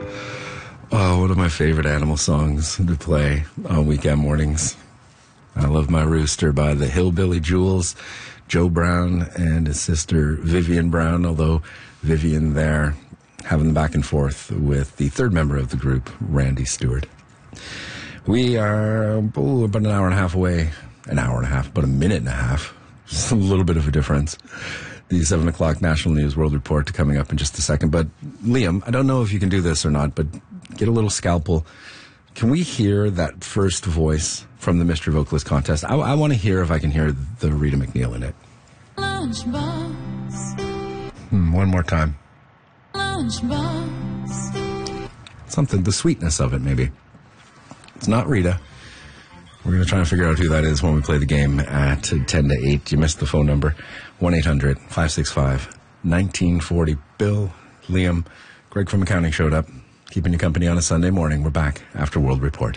Oh, one of my favorite animal songs to play on weekend mornings. I Love My Rooster by the Hillbilly Jewels, Joe Brown and his sister Vivian Brown, although Vivian there having the back and forth with the third member of the group, Randy Stewart. We are about an hour and a half away. About a minute and a half. Just a little bit of a difference. The 7 o'clock National News World Report coming up in just a second. But Liam, I don't know if you can do this or not, but get a little scalpel. Can we hear that first voice from the Mystery Vocalist Contest? I want to hear if I can hear the Rita McNeil in it. One more time. Something, the sweetness of it, maybe. It's not Rita. We're going to try and figure out who that is when we play the game at 10 to 8. You missed the phone number, 1-800-565-1940. Bill, Liam, Greg from accounting showed up, keeping you company on a Sunday morning. We're back after World Report.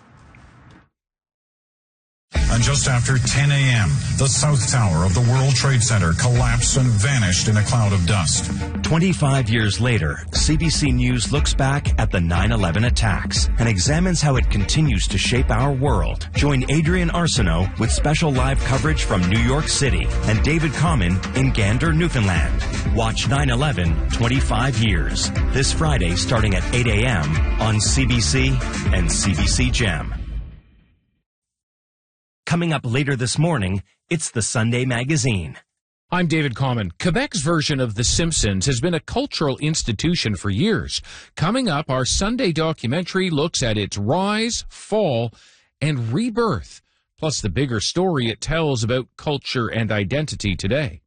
And just after 10 a.m., the South Tower of the World Trade Center collapsed and vanished in a cloud of dust. 25 years later, CBC News looks back at the 9/11 attacks and examines how it continues to shape our world. Join Adrian Arsenault with special live coverage from New York City and David Common in Gander, Newfoundland. Watch 9/11 25 years this Friday starting at 8 a.m. on CBC and CBC Gem. Coming up later this morning, it's the Sunday Magazine. I'm David Common. Quebec's version of The Simpsons has been a cultural institution for years. Coming up, our Sunday documentary looks at its rise, fall, and rebirth, plus the bigger story it tells about culture and identity today.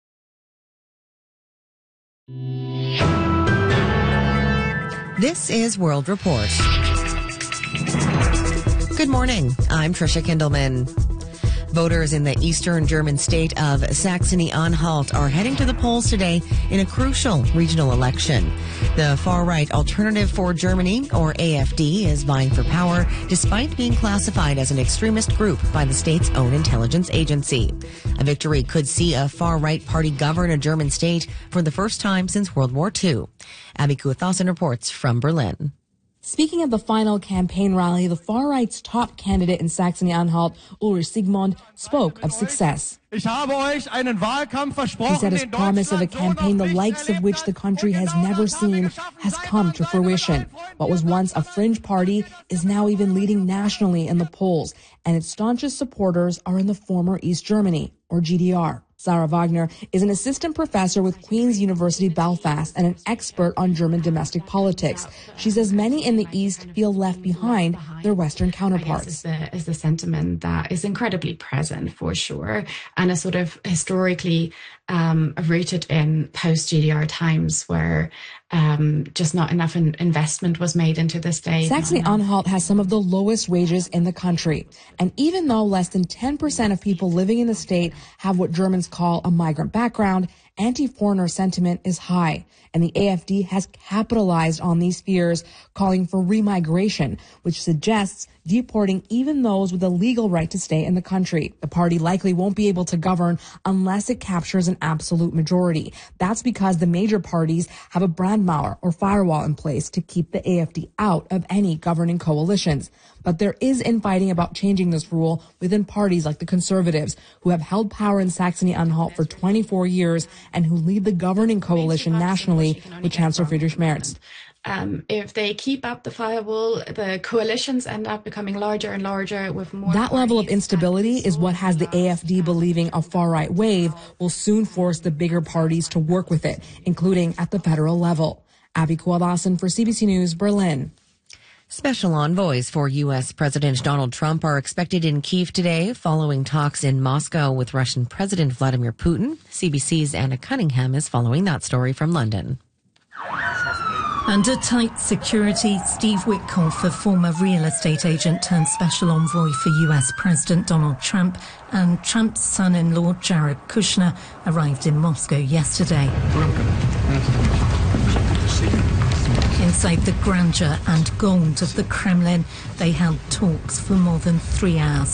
This is World Report. Good morning. I'm Tricia Kindelman. Voters in the eastern German state of Saxony-Anhalt are heading to the polls today in a crucial regional election. The far-right Alternative for Germany, or AfD, is vying for power despite being classified as an extremist group by the state's own intelligence agency. A victory could see a far-right party govern a German state for the first time since World War II. Abby Kuthausen reports from Berlin. Speaking at the final campaign rally, the far-right's top candidate in Saxony-Anhalt, Ulrich Siegmund, spoke of success. He said his promise of a campaign the likes of which the country has never seen has come to fruition. What was once a fringe party is now even leading nationally in the polls, and its staunchest supporters are in the former East Germany, or GDR. Sarah Wagner is an assistant professor with Queen's University Belfast and an expert on German domestic politics. She says many in the East feel left behind their Western counterparts. Is the sentiment that is incredibly present for sure, and is sort of historically rooted in post-GDR times where just not enough investment was made into the state. Saxony-Anhalt has some of the lowest wages in the country. And even though less than 10% of people living in the state have what Germans call a migrant background, anti-foreigner sentiment is high. And the AfD has capitalized on these fears, calling for remigration, which suggests deporting even those with a legal right to stay in the country. The party likely won't be able to govern unless it captures an absolute majority. That's because the major parties have a Brandmauer or firewall in place to keep the AfD out of any governing coalitions. But there is infighting about changing this rule within parties like the Conservatives, who have held power in Saxony-Anhalt for 24 years and who lead the governing coalition nationally with Chancellor Friedrich Merz. If they keep up the firewall, the coalitions end up becoming larger and larger with more. That level of instability is what has the AfD believing a far-right wave will soon force the bigger parties to work with it, including at the federal level. Abby Kuthausen for CBC News, Berlin. Special envoys for U.S. President Donald Trump are expected in Kyiv today following talks in Moscow with Russian President Vladimir Putin. CBC's Anna Cunningham is following that story from London. Under tight security, Steve Witkoff, a former real estate agent turned special envoy for U.S. President Donald Trump, and Trump's son-in-law Jared Kushner arrived in Moscow yesterday. Inside the grandeur and gold of the Kremlin, they held talks for more than 3 hours.